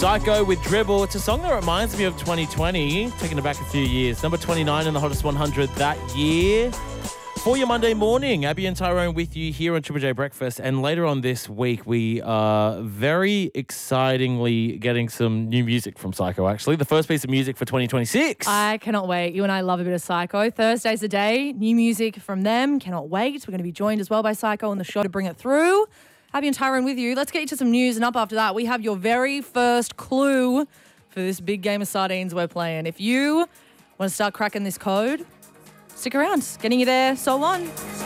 Psycho with Dribble. It's a song that reminds me of 2020, taking it back a few years. Number 29 in the Hottest 100 that year. For your Monday morning, Abby and Tyrone with you here on Triple J Breakfast. And later on this week, we are very excitingly getting some new music from Psycho, actually. The first piece of music for 2026. I cannot wait. You and I love a bit of Psycho. Thursday's the day. New music from them. Cannot wait. We're going to be joined as well by Psycho on the show to bring it through. Abby and Tyrone with you. Let's get you to some news. And up after that, we have your very first clue for this big game of sardines we're playing. If you want to start cracking this code, stick around. Getting you there so long.